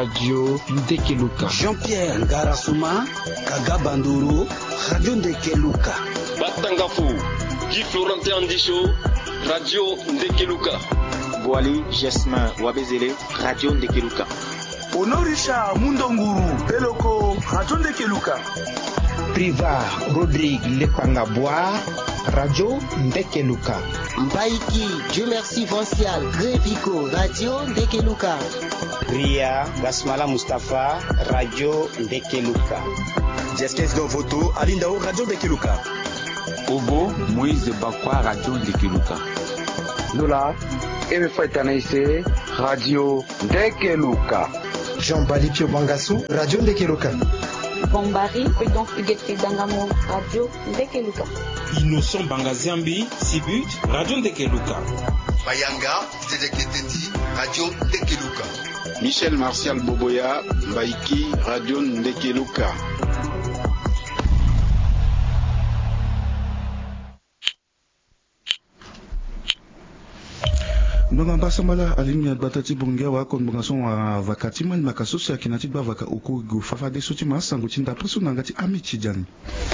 Radio Ndekeluka. Jean-Pierre Ngarasuma, Kaga Banduru, Radio Ndekeluka. Batangafu, Guy Florentin Andisho, Radio Ndekeluka. Boali Jesmin Wabezele, Radio Ndekeluka. Honorisha Mundonguru, Beloko, Radio Ndekeluka. Priva Rodrigue Lepangabwa, Radio Ndekeluka. Mbaiki Dieu merci Vincial Grevico, Radio Ndekeluka. Ria Basmala Mustafa, Radio Ndekeluka. Jeskes Dovoto, Alindao, Radio Ndekeluka. Obo Moïse Bakwa, Radio Ndekeluka. Lula Emefa Tanaise, Radio Ndekeluka. Jean Balipio Bangassou, Radio Ndekeluka. Bombari, Prudence Huguette Dangamo, Radio Ndekeluka. Innocent Bangaziambi, Sibut, Radio Ndekeluka. Bayanga, Tedeketendi, Radio Ndekeluka. Michel Martial Boboya, Mbaiki, Radio Ndekeluka. Ndonga mbasambala alimia batati bungia wako mbongason wa vakati mali makasusi ya kinati ba vaka uku gu fafade suti masangu chinda presu nangati amici jani.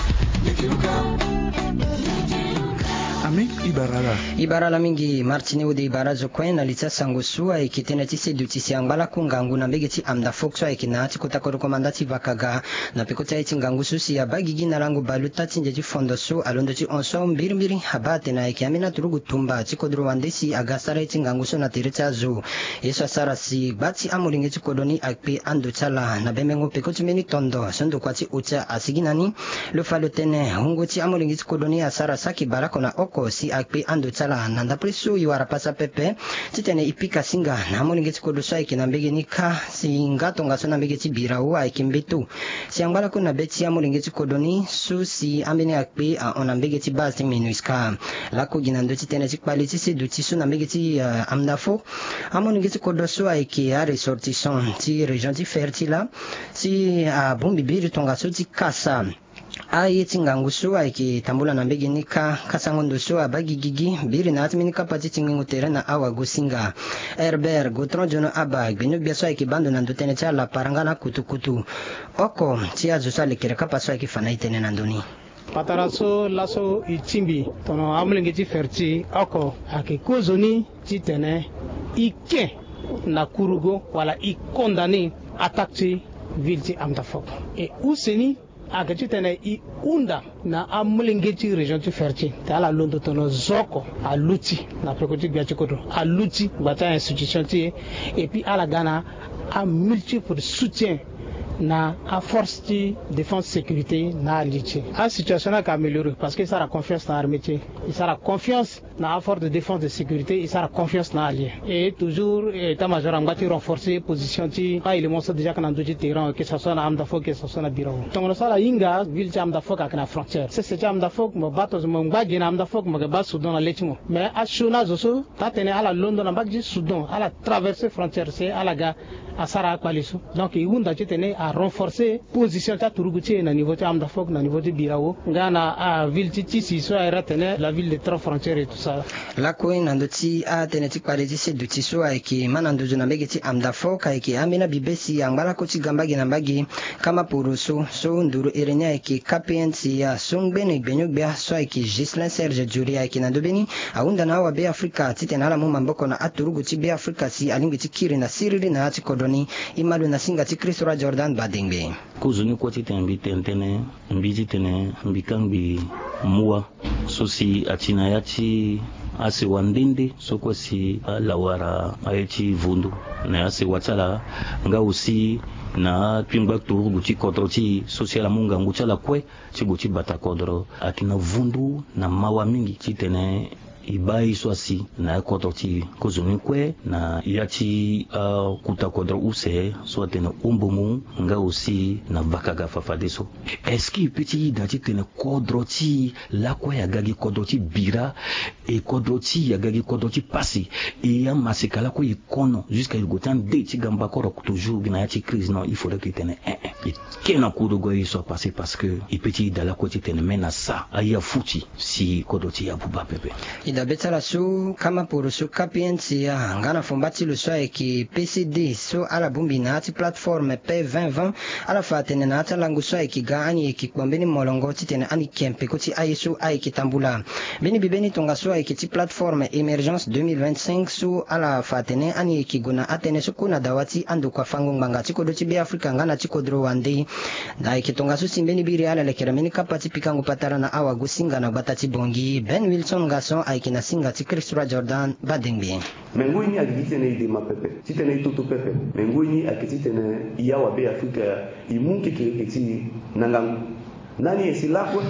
Ami Ibarala mingi Martine de Ibarazo Kwen alitsa sangosua ikitena tise dutisi angbala kungangu na mbegeti amda fokswa ikinati kutakoro komandati vakaga na pekota iti ngangu susi ya bagigi na langu baluta tinjeji fondosu alondoji onso mbiri habate na ikiamina turugu tumba chikodro wandesi agasara iti ngangu su na tirita zu yesu asara si bati amulingi kodoni akpe andu chala na bemengo pekoti meni tondo sondo kwati ucha asiginani lufalutene hunguti amulingi kodoni asara saki barako na oko si akpe ando chala nanda presu yuara pasa pepe titene ipika singa na amulingi kodo sai kinambege nika singa tonga sona mbege birau aikimbetu si angala kuna beti amulingi kodoni su si ambene akpe onambege ti basi minuiska lako ginando titene tikpali tisi dutisu na mbege amdafo amulingi kodo su aiki a ressortissant ti region ti fertila si bombi biri tonga so ti kasa ayeti ngangusu aiki tambula na mbegi nika kasangondo so abagigigi biri na atmini kapati tingingu terena awa gusinga Herbert Gotron jono aba binu biaso aiki bando na ndutene cha la parangana kutukutu oko tia zusale kireka paso aiki fana itene nandoni pataraso laso ichimbi tono amulingi ti ferti oko akikozoni titene ike na kurugo wala ikondani attaque vilti amdafok e useni akachitene i unda na amulingeti region tu ferti tala londo tono zoko aluti na prekoti biachikoto aluti bata institution ti et puis ala gana a multiple soutien na a force de défense sécurité na aliti a situation a amélioré parce que ça la confiance na armée ça la confiance na a force de défense de sécurité ça la confiance na allié et toujours état major ngati renforcer position ti a élément ça déjà kana doji terrain que ça soit na amdafo que ça soit na bureau donc ça la inga ville ti amdafo ka na frontière c'est amdafo mo batos mo ngbaji na amdafo mo ba Soudan na letimo mais a shona zoso ta tene ala London na bagji Soudan ala traverser frontière c'est ala ga asara kwaliso donc iunda ti tene a renforcer position ta turuguti na niveau ta amdafok na niveau de birao ngana a ville ti si so era tene la ville de trois frontières et tout ça la coin ndoti a tene ti parezi se duti so aiki manando jona begeti amdafok aiki amina bibesi angala ko ti gambagi na mbagi kama puruso so nduru erenya aiki KPNC ya songbene benyobia so aiki Gislin Serge Juri aiki na dobeni aunda na wa be Africa ti tene ala mu mamboko na aturuguti be Africa si alingi ti kiri na siriri na ati kodoni imalu na singa ti Christopher Jordan Badengbe kuzuni kwati tembi tentene mbiji tene mbikambi muwa sosi atina yati ase wandende soko si lawara ayeti vundu na ase watala nga usi na pingba turu guti kodroti social munga nguchala kwe ci guti bata kodro atina vundu na mawa mingi titene ibai swasi na kodroti kozuni kwe na yati kutakodro use soit na umbumu nga aussi na bakaga fafadeso est-ce que petit dati tene kodroti la kwe ya gagi kodroti bira et kodroti ya gagi kodroti pasi et ya masekala ko ikono jusqu'à igotan de ti gamba koro toujours na yati crise non il faudrait que tene et kena kudogo yi soit passé parce que et petit dala ko ti tene mena ça aya futi si kodroti ya buba pepe dabetala su kama puru su kapiensi ya ngana fumbati lu so eki PCD su ala bumbi na ati platform P2020 ala fatene na ata langu so eki ga ani eki kwambeni molongo titene ani kempe kuti aisu aiki tambula beni bibeni tonga so eki ti platform Emergence 2025 su ala fatene ani eki guna atene su kuna dawati andu kwa fangu nganga tikodo tibi Afrika ngana tikodro wandi da eki tonga su simbeni biri ala lekera meni kapati pikangu patara na awa gusinga na batati bongi Ben Wilson Gasson aiki na singa ti Christura Jordan badengbi menguini agitene idema pepe titene itutu pepe menguini akititene iyawa be Afrika imunke kirikiti nangangu nani esilakwe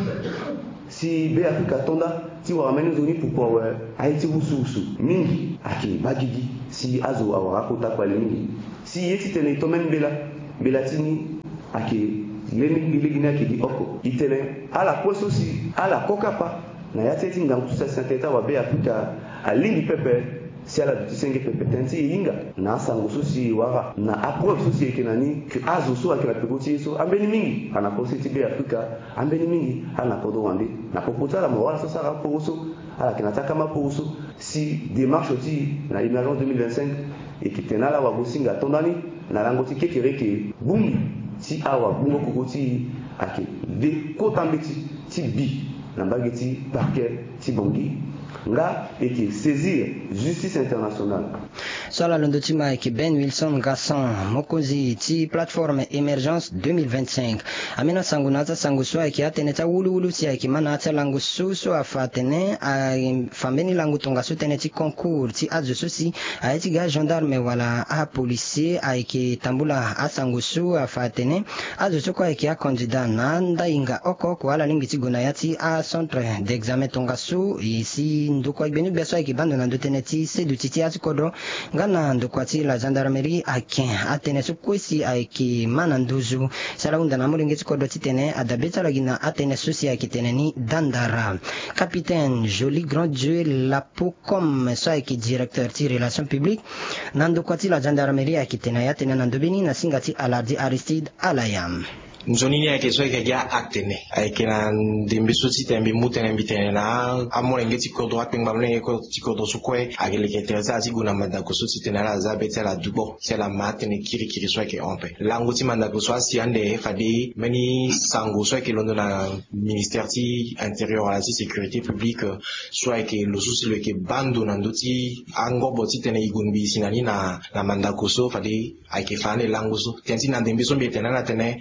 si be Afrika tonda ti waramene zoni pupo haiti usu mingi aki bagigi si azo awakota kwa mingi si yetitene itomen bela tini aki leni giligina ki di oko itene ala poso si ala kokapa na yateti ngangu sasanteta wa be Afrika alingi pepe si ala dutisenge pepe tenti inga na sangu susi wara na approach susi ekenani ke azo so akela pekoti so ambeni mingi ana konseti be Afrika ambeni mingi ana kodo wande na popota la mwala sasa raposo ala kinataka maposo si démarche oti na Emergence 2025 ekitena la wagosinga tondani na langoti kekereke bumi si awa bungo kokoti ake de kotambeti ti bi na bageti parquet ti bongi nga eki saisir justice internationale Sola londotima eki Ben Wilson Gasson mokozi ti platform Emergence 2025 amena sangu nata sangu so eki atene ta wulu si eki mana ata langu so afatene a fambeni langu tonga so tene ti concours ti azo so si a eti ga gendarme wala a policier a eki tambula a sangu so afatene azo so ko eki a candidat na ndainga oko wala lingi ti gona yati a centre d'examen tonga so isi ndoko ibeni beso eki bando na ndotene ti sedu ti ati kodro ngana ndokwati la gendarmerie aken atene sukwesi aiki mananduzu sala unda na mulingi tikodo titene adabeta lagina atene susi akitene ni dandara capitaine Joli Grand Dieu Lapocom so aiki directeur ti relation publique nandokwati la gendarmerie akitene yatene nandobini na singati Alardi Aristide Alayam nzoni ya keso ya actene aikena ndembeso ti tembe mutene mbitene na amore ngeti ko droit pengba mlenge ko ti ko dosu kwe agele ke teresa ti guna manda ko so ti tenala za bete la dubo c'est la matene kiri so ke ompe lango ti manda ko so asi ande fade meni sango so ke londo na ministère ti intérieur la ti sécurité publique so ke lo so le ke bando na ndoti angobo ti tene igunbi sinani na manda ko so fade aike fane lango so tenti na ndembeso mbitene na tene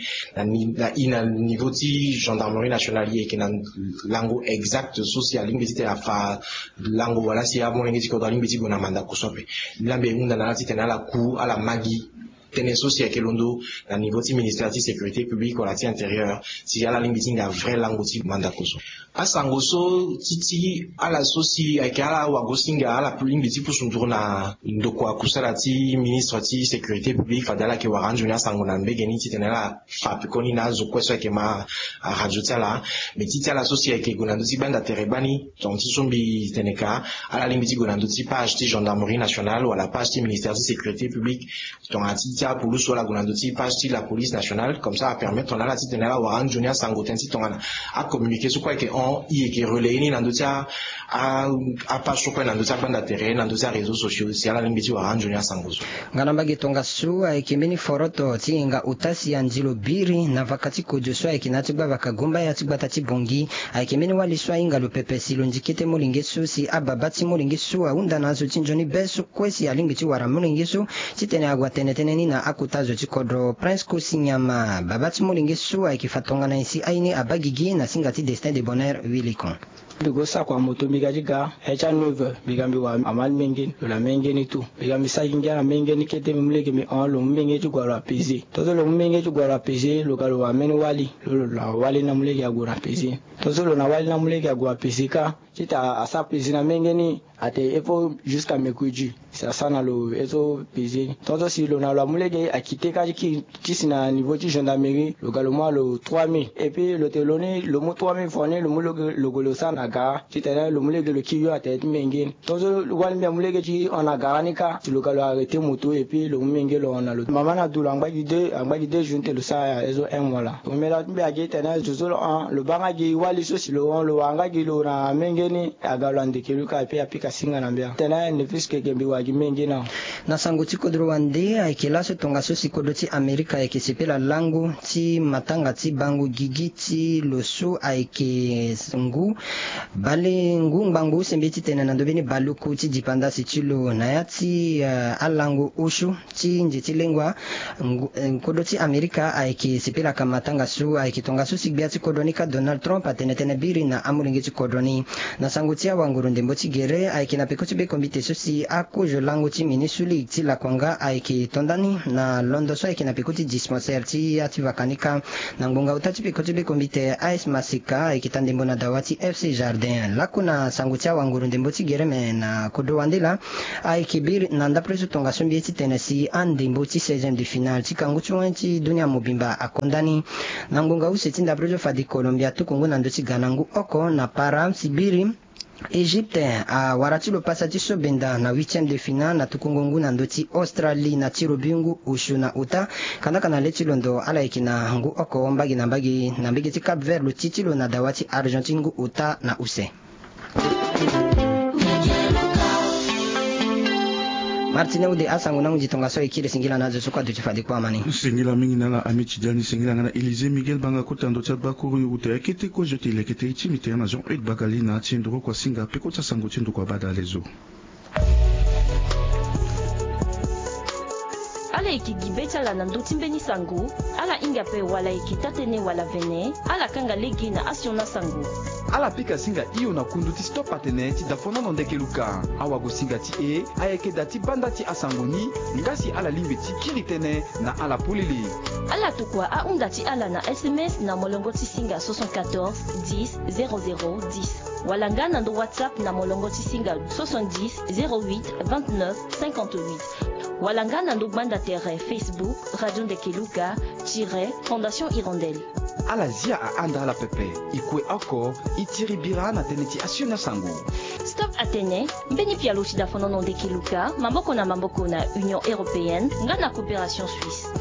na ina niveau ti gendarmerie nationale qui na lango exact social lingiti la fa lango wala si a mon lingiti ko lingiti gona manda kusope lambe ngunda na ti tena la coup à la magi tene social ke londo na niveau ti ministère ti sécurité publique wala ti intérieur si ala lingiti nga vrai lango ti manda kuso asango so titi ala sosi akala wagosinga ala lingiti pusundur na ndoko akusala ti ministre ti sécurité publique fadala ke waranju na sango na mbegeni ti tenela fapikoni na zo kweso ke ma radio tala mais titi ala sosi ke gonando ti banda terebani donc ti sombi teneka ala lingiti gonando ti page ti gendarmerie nationale wala page ti ministère ti sécurité publique donc ati ti apulu so la gonando ti page ti la police nationale comme ça à permettre on ala ti tenela waranju na sango tenti tongana a communiquer so quoi que on qui relayé dans dossier a pas choqué dans dossier bande terrain dans dossier réseaux sociaux si ala limbiti wa ranjonia sangozo ngana mbagi tonga su aikimeni foroto tinga utasi anjilo biri na vakati kojoso aikinati ba vakagomba ya tibata tibongi aikimeni wali swa inga lupepe silonjikete mulingesu si ababati mulingesu unda nazo tinjoni besu kwesi alimbiti wara mulingesu titene agwatene teneni na akutazo tikodro prince kusinyama babati mulingesu aikifatonga na isi aini abagigi na singati destin de bonheur wilikon Bigo sa kwa moto bigajiga hecha 9 bigambi wa amal mengeni la mengeni tu bigambi sa kinga mengeni kete mumleke mi on lo mengeni tu gwara pezi tozo lo mengeni tu gwara pezi lo galo wa men wali lo la wali na muleke ya gwara pezi tozo lo na wali na muleke ya gwara pezi ka chita asa pezi na mengeni ate efo jusqu'à mekuji ça sana lo ezo pezi tozo si lo na lo muleke akite ka ki sina niveau de gendarmerie lo galo mo lo 3000 et puis le telone le mo 3000 fourni le mo lo golo sana aga titene le mulege le kiyo atet mengin tozo wal mi mulege ji on aganika le kalo arrêter moto et puis le mengel on a le maman na dula ngbaji de junte le sa ezo en wala o mela mbe agi tene jozo le banga gi wali so si le on le wanga gi lo na mengeni agalo Ndekeluka pe apika singa na mbia tene ne fiske gembi wagi mengina na sango tiko drwande aikela so tonga so sikodoti Amerika ekisipela langu ti matanga ti bangu gigi ti loso aike ngu bale ngu mbangu sembeti tena na ndobeni baluku ti dipanda si chilo na ya ti alangu ushu ti njeti lengwa kodoti Amerika aike sipela kamatanga su aike tonga so sigbia ti kodonika Donald Trump atene biri na amulingi ti kodoni na sango ti awanguru ndembo ti gere aike na peko ti be kombite so si akojo langu ti minisuli ti la kwanga aike tondani na londo so aike na peko ti dispensaire ti ati vakanika na ngonga uta ti peko ti be kombite AS Masika aike ta ndembo na dawa ti FC Jardin laku na sango ti awanguru ndembo ti gere me na kodo wandela aike biri na ndapre so tonga so mbie ti tene si andembo ti 16e de finale ti kangu ti wen ti dunia mobimba akondani na ngonga use ti ndapre so fadi Colombia tukungu na ndo ti ganangu oko na para sibiri Egypte a warati lo pasati so benda na 8e de finale na tukungongu na ndoti Australie na tiro bingu ushu na uta kanaka na leti londo ala ikina ngu oko mbagi na mbegi ti Cap Vert lo titilo na dawati Argentine ngu uta na use Martineu de asangu na ngitonga so ikire singila nazo so kwa duti fadi kwa mani singila mingi na amici jani singila na Elise Miguel banga kutando cha bakuru ute akete ko joti lekete itimite na Jean Ed Bakali na tindro kwa singa peko cha sango tindo kwa bada lezo ala ikigibeta la nanduti mbeni sangu ala ingape wala ikitatene wala vene ala kanga legi na asiona sangu ala pika singa iyo na kundu ti stop atene ti dafona no Ndekeluka awa go singa ti ayeke da ti banda ti asangoni ngasi ala limbe ti kiri tene na ala polili ala tukua a unda ti ala na SMS na molongo ti singa 74 10 00 10 wala nga na ndo WhatsApp na molongo ti singa 70 08 29 58 wala nga na ndo banda tere Facebook Radio Ndekeluka Fondation Hirondelle ala zia a anda ala pepe ikue oko itiri bira na tene ti asiona sangu Stop Atene mbeni pia lo ti dafono no Ndekeluka mamboko na Union Européenne nga na coopération suisse